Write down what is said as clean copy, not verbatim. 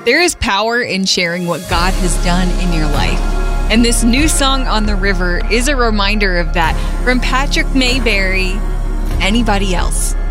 There is power in sharing what God has done in your life. And this new song, On the River, is a reminder of that from Patrick Mayberry. Anybody else?